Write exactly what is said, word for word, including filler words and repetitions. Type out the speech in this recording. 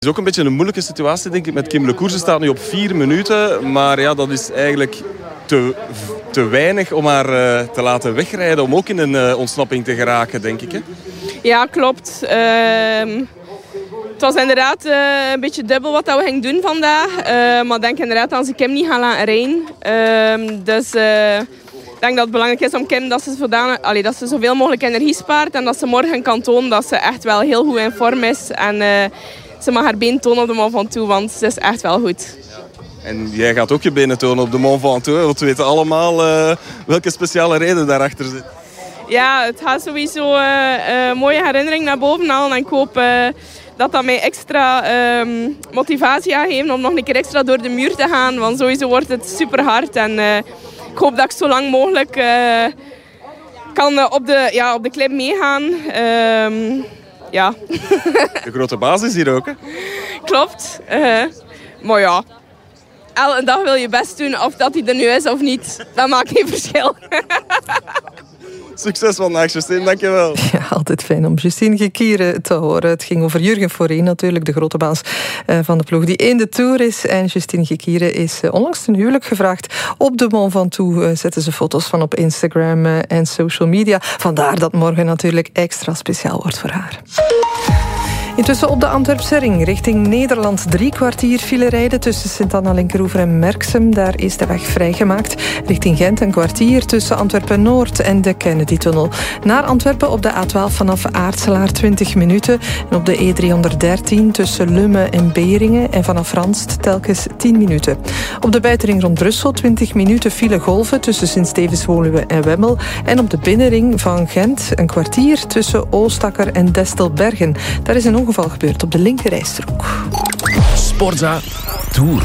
Het is ook een beetje een moeilijke situatie, denk ik, met Kim LeCour. Ze staat nu op vier minuten, maar ja, dat is eigenlijk te, te weinig om haar uh, te laten wegrijden, om ook in een uh, ontsnapping te geraken, denk ik. Hè? Ja, klopt. Uh, het was inderdaad uh, een beetje dubbel wat we gingen doen vandaag. Uh, maar ik denk inderdaad dat ze Kim niet gaan laten rijden. Uh, dus uh, ik denk dat het belangrijk is om Kim dat ze, zodanig, allee, dat ze zoveel mogelijk energie spaart. En dat ze morgen kan tonen dat ze echt wel heel goed in vorm is. En uh, ze mag haar been tonen op de Mont Ventoux, want ze is echt wel goed. En jij gaat ook je benen tonen op de Mont Ventoux, want we weten allemaal uh, welke speciale reden daarachter zit. Ja, het gaat sowieso uh, uh, mooie herinnering naar boven halen. En ik hoop uh, dat dat mij extra uh, motivatie gaat geven om nog een keer extra door de muur te gaan. Want sowieso wordt het super hard. En uh, ik hoop dat ik zo lang mogelijk uh, kan uh, op, de, ja, op de klim meegaan. Uh, ja. De grote baas is hier ook, hè? Klopt. Uh, maar ja, elke dag wil je best doen. Of dat hij er nu is of niet, dat maakt geen verschil. Succes vandaag, Justine. Dankjewel. Ja, altijd fijn om Justine Gekiere te horen. Het ging over Jurgen Foreen, natuurlijk, de grote baas van de ploeg die in de Tour is. En Justine Gekiere is onlangs ten huwelijk gevraagd. Op de Mont Ventoux zetten ze foto's van op Instagram en social media. Vandaar dat morgen natuurlijk extra speciaal wordt voor haar. Intussen op de Antwerpse ring richting Nederland. Drie kwartier file rijden tussen Sint-Anna-Linkeroever en Merksem. Daar is de weg vrijgemaakt. Richting Gent een kwartier tussen Antwerpen-Noord en de Kennedy-tunnel. Naar Antwerpen op de A twaalf vanaf Aartselaar twintig minuten. En op de E driehonderddertien tussen Lummen en Beringen. En vanaf Ranst telkens tien minuten. Op de buitenring rond Brussel twintig minuten file golven tussen Sint-Stevens-Woluwe en Wemmel. En op de binnenring van Gent een kwartier tussen Oostakker en Destelbergen. Daar is een ongeval gebeurd op de linkerrijstrook. Sportza Tour.